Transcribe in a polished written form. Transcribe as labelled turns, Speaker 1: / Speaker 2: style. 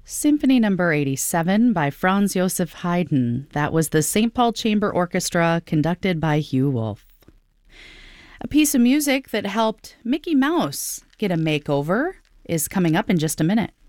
Speaker 1: Symphony Number 87 by Franz Joseph Haydn. That was the St. Paul Chamber Orchestra, conducted by Hugh Wolf. A piece of music that helped Mickey Mouse get a makeover is coming up in just a minute.